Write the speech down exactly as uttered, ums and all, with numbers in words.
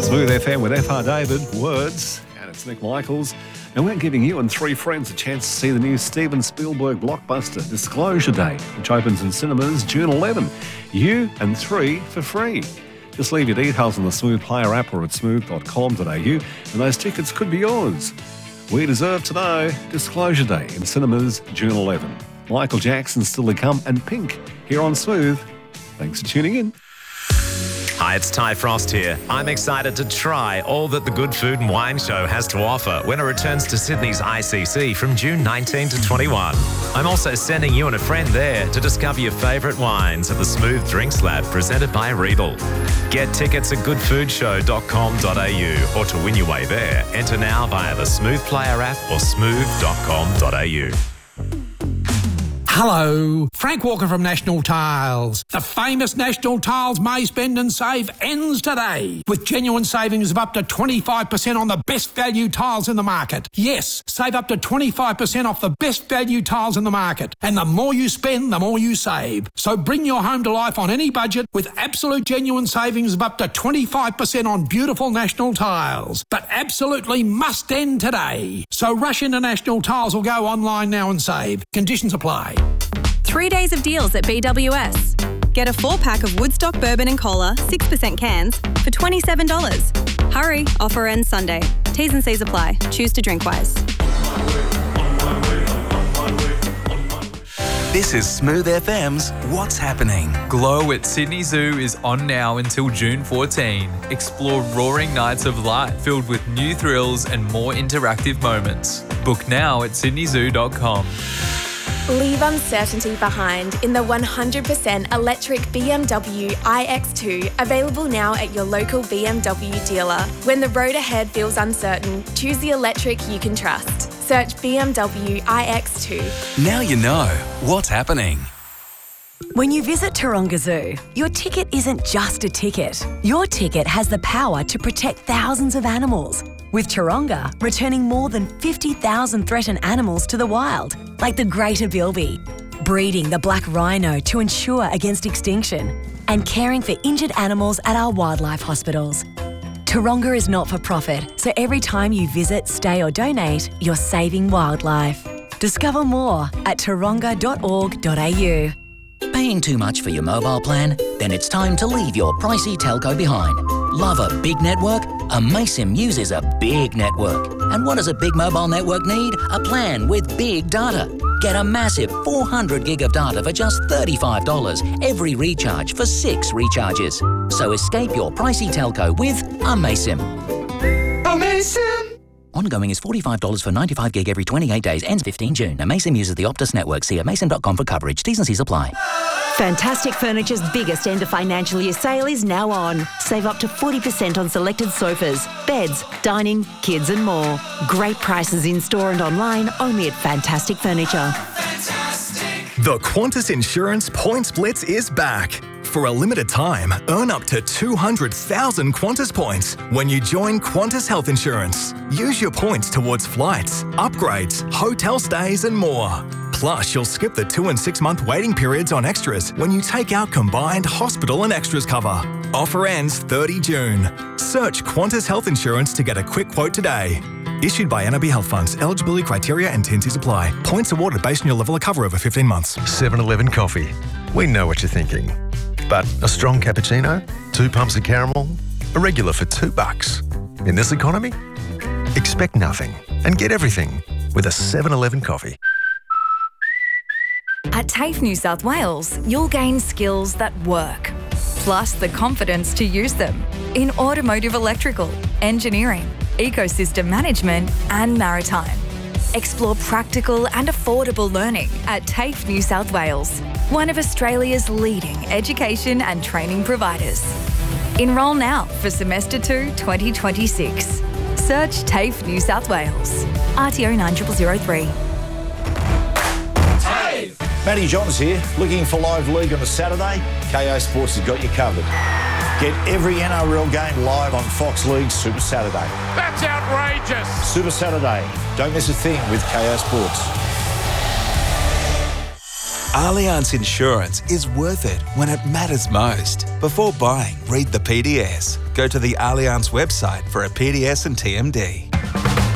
Smooth F M with F R David, Words, and it's Nick Michaels. And we're giving you and three friends a chance to see the new Steven Spielberg blockbuster, Disclosure Day, which opens in cinemas June eleventh. You and three for free. Just leave your details on the Smooth Player app or at smooth dot com dot a u, and those tickets could be yours. We deserve to know. Disclosure Day in cinemas June eleventh. Michael Jackson still to come, and Pink here on Smooth. Thanks for tuning in. Hi, it's Ty Frost here. I'm excited to try all that the Good Food and Wine Show has to offer when it returns to Sydney's I C C from June nineteenth to twenty-one. I'm also sending you and a friend there to discover your favourite wines at the Smooth Drinks Lab presented by Riedel. Get tickets at good food show dot com dot a u, or to win your way there, enter now via the Smooth Player app or smooth dot com dot a u. Hello, Frank Walker from National Tiles. The famous National Tiles May Spend and Save ends today with genuine savings of up to twenty-five percent on the best value tiles in the market. Yes, save up to twenty-five percent off the best value tiles in the market. And the more you spend, the more you save. So bring your home to life on any budget with absolute genuine savings of up to twenty-five percent on beautiful National Tiles. But absolutely must end today. So rush into National Tiles or go online now and save. Conditions apply. Three days of deals at B W S. Get a four-pack of Woodstock Bourbon and Cola, six percent cans, for twenty-seven dollars. Hurry, offer ends Sunday. T's and C's apply. Choose to drink wise. This is Smooth F M's What's Happening. Glow at Sydney Zoo is on now until June fourteenth. Explore roaring nights of light filled with new thrills and more interactive moments. Book now at sydney zoo dot com. Leave uncertainty behind in the one hundred percent electric B M W i X two, available now at your local B M W dealer. When the road ahead feels uncertain, choose the electric you can trust. Search B M W i X two. Now you know what's happening. When you visit Taronga Zoo, your ticket isn't just a ticket. Your ticket has the power to protect thousands of animals, with Taronga returning more than fifty thousand threatened animals to the wild, like the greater bilby, breeding the black rhino to ensure against extinction, and caring for injured animals at our wildlife hospitals. Taronga is not for profit, so every time you visit, stay or donate, you're saving wildlife. Discover more at taronga dot org dot a u. Paying too much for your mobile plan? Then it's time to leave your pricey telco behind. Love a big network? Amaysim uses a big network. And what does a big mobile network need? A plan with big data. Get a massive four hundred gig of data for just thirty-five dollars every recharge for six recharges. So escape your pricey telco with Amaysim. Amaysim! Ongoing is forty-five dollars for ninety-five gig every twenty-eight days, ends fifteenth June. Amaysim uses the Optus network. See amaysim dot com for coverage. T's and C's apply. Fantastic Furniture's biggest end of financial year sale is now on. Save up to forty percent on selected sofas, beds, dining, kids and more. Great prices in store and online only at Fantastic Furniture. Fantastic. The Qantas Insurance Points Blitz is back. For a limited time, earn up to two hundred thousand Qantas points when you join Qantas Health Insurance. Use your points towards flights, upgrades, hotel stays and more. Plus, you'll skip the two and six month waiting periods on extras when you take out combined hospital and extras cover. Offer ends thirtieth June. Search Qantas Health Insurance to get a quick quote today. Issued by N A B Health Funds. Eligibility criteria and T and Cs apply. Points awarded based on your level of cover over fifteen months. seven eleven Coffee. We know what you're thinking. But a strong cappuccino, two pumps of caramel, a regular for two bucks. In this economy, expect nothing and get everything with a seven eleven Coffee. At TAFE New South Wales, you'll gain skills that work, plus the confidence to use them in automotive electrical, engineering, ecosystem management and maritime. Explore practical and affordable learning at TAFE New South Wales, one of Australia's leading education and training providers. Enrol now for Semester two twenty twenty-six. Search TAFE New South Wales. R T O nine zero zero zero three. Matty Johns here. Looking for live league on a Saturday? K O Sports has got you covered. Get every N R L game live on Fox League Super Saturday. That's outrageous! Super Saturday. Don't miss a thing with K O Sports. Allianz Insurance is worth it when it matters most. Before buying, read the P D S. Go to the Allianz website for a P D S and T M D.